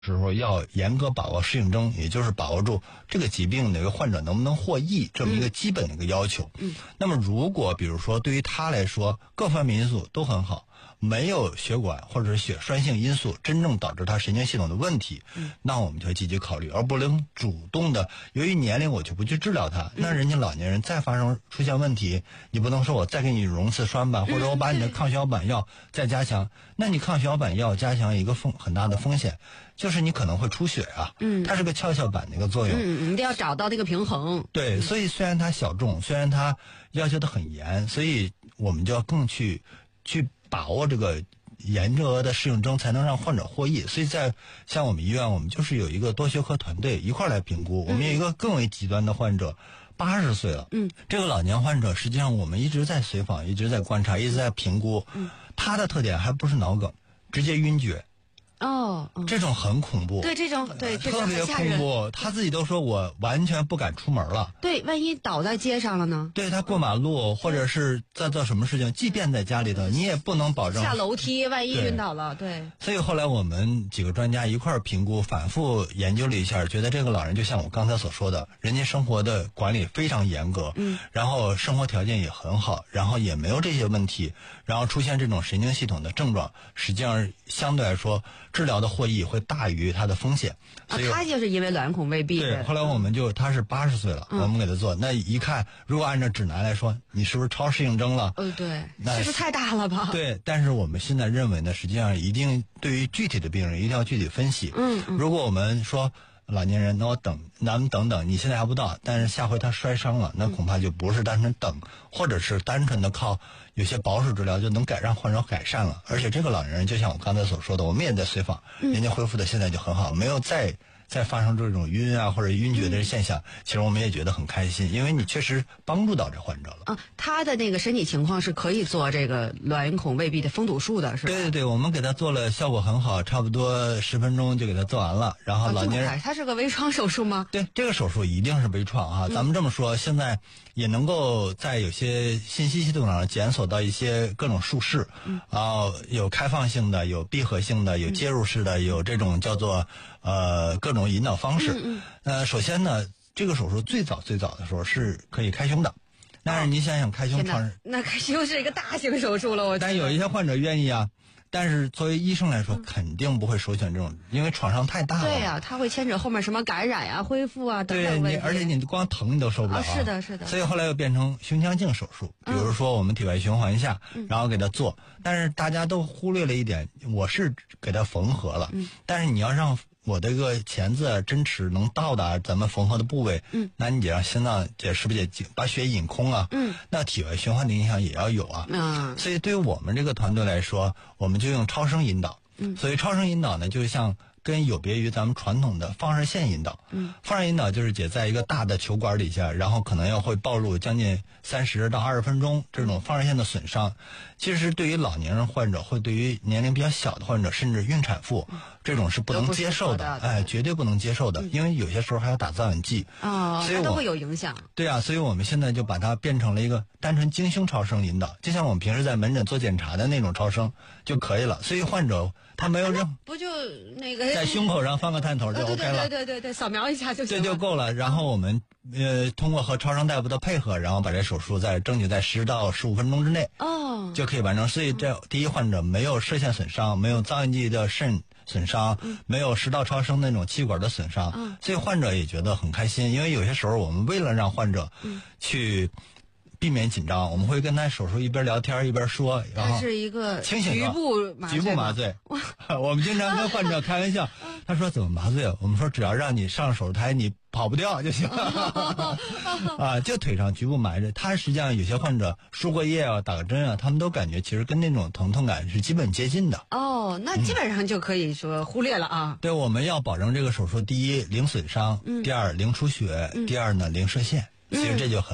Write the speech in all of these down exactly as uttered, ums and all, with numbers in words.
时候要严格把握适应症，也就是把握住这个疾病哪个患者能不能获益这么一个基本的一个要求。 嗯， 那么如果比如说对于他来说各方面因素都很好，没有血管或者是血栓性因素真正导致他神经系统的问题， 嗯， 那我们就要积极考虑，而不能主动的由于年龄我就不去治疗他。嗯，那人家老年人再发生出现问题，你不能说我再给你溶次栓吧，或者我把你的抗血小板药再加强，那你抗血小板药加强一个风很大的风险，就是你可能会出血啊。 嗯， 它是个跷跷板的一个作用。 嗯，你一定要找到这个平衡。 对，所以虽然它小众，虽然它要求的很严，所以我们就要更去去把握这个严格的适应症，才能让患者获益。所以在像我们医院，我们就是有一个多学科团队一块来评估。我们有一个更为极端的患者，八十岁了， 嗯， 这个老年患者实际上我们一直在随访，一直在观察，一直在评估。 嗯， 他的特点还不是脑梗，直接晕厥。 哦，嗯， 这种很恐怖。 对，这种对这种特别很吓人。 恐怖，他自己都说我完全不敢出门了。 对，万一倒在街上了呢？ 对，他过马路或者是在做什么事情，即便在家里头，你也不能保证下楼梯，万一晕倒了。对。 所以后来我们几个专家一块儿评估，反复研究了一下，觉得这个老人就像我刚才所说的，人家生活的管理非常严格， 嗯， 然后生活条件也很好，然后也没有这些问题，然后出现这种神经系统的症状，实际上相对来说治疗的获益会大于它的风险。 啊， 所以他就是因为卵孔未闭。 对，后来我们就他是八十岁了， 嗯， 我们给他做，那一看，如果按照指南来说，你是不是超适应症了？ 呃，对， 那岁数太大了吧？ 对，但是我们现在认为呢，实际上一定对于具体的病人一定要具体分析。 嗯嗯， 如果我们说老年人，那我等，咱们等等，你现在还不到，但是下回他摔伤了，那恐怕就不是单纯等，或者是单纯的靠有些保守治疗就能改让患者改善了。而且这个老年人就像我刚才所说的，我们也在随访，人家恢复的现在就很好，没有再再发生这种晕啊或者晕厥的现象，嗯，其实我们也觉得很开心，因为你确实帮助到这患者了。 啊，他的那个身体情况是可以做这个卵孔未闭的封堵术的，是吧？ 对对对，我们给他做了，效果很好，差不多十分钟就给他做完了。然后老年人， 啊，他是个微创手术吗？ 对，这个手术一定是微创啊。嗯，咱们这么说，现在也能够在有些信息系统上检索到一些各种术式，嗯，然后有开放性的，有闭合性的，有介入式的，嗯，有这种叫做呃各种引导方式。嗯嗯呃，首先呢，这个手术最早最早的时候是可以开胸的，但是你想想开胸创， 那开胸是一个大型手术了，我觉得。 但有一些患者愿意啊。但是作为医生来说，肯定不会首选这种，因为创伤太大了。 对呀，它会牵扯后面什么感染呀、恢复啊等等问题。 对，你而且你光疼你都受不了啊。 是的，是的。 所以后来又变成胸腔镜手术，比如说我们体外循环下，然后给他做。但是大家都忽略了一点，我是给他缝合了，但是你要让我这个钳子针齿能到达咱们缝合的部位，嗯，那你得让心脏也是不是得把血引空啊？嗯，那体外循环的影响也要有啊。嗯，所以对于我们这个团队来说，我们就用超声引导。嗯，所以超声引导呢，就像跟有别于咱们传统的放射线引导。嗯，放射引导就是解在一个大的球管底下，然后可能要会暴露将近三十到二十分钟这种放射线的损伤。其实对于老年人患者，或对于年龄比较小的患者，甚至孕产妇，这种是不能接受的，哎，绝对不能接受的，因为有些时候还要打造影剂。 哦， 所以它都会有影响。 对啊，所以我们现在就把它变成了一个单纯经胸超声引导，就像我们平时在门诊做检查的那种超声就可以了。所以患者他没有任何， 不就那个在胸口上放个探头就 OK 了， 对对对对，扫描一下就行了， 对就够了。然后我们呃通过和超声大夫的配合，然后把这手术在争取在十到十五分钟之内哦就可以完成。所以这第一患者没有射线损伤，没有脏器的肾损伤，嗯，没有食道超声那种气管的损伤，嗯，所以患者也觉得很开心。因为有些时候我们为了让患者去避免紧张，我们会跟他手术一边聊天一边说，然后是一个清醒局部麻醉， 局部麻醉。我们经常跟患者开玩笑，他说怎么麻醉？我们说只要让你上手术台你跑不掉就行啊，就腿上局部麻醉。他实际上有些患者输过液啊，打个针啊，他们都感觉其实跟那种疼痛感是基本接近的。 哦，那基本上就可以说忽略了啊。 嗯，对，我们要保证这个手术，第一零损伤，嗯，第二零出血，嗯，第二呢零射线，其实这就很好。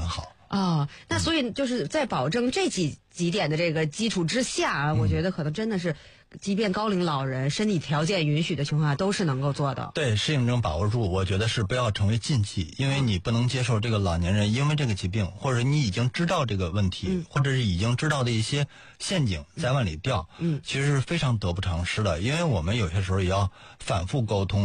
哦，那所以就是在保证这几几点的这个基础之下啊， 嗯、 我觉得可能真的是，即便高龄老人身体条件允许的情况下，都是能够做的。 对，适应症把握住，我觉得是不要成为禁忌，因为你不能接受这个老年人因为这个疾病，或者你已经知道这个问题， 嗯、 或者是已经知道的一些陷阱在往里掉， 嗯， 其实是非常得不偿失的，因为我们有些时候也要反复沟通。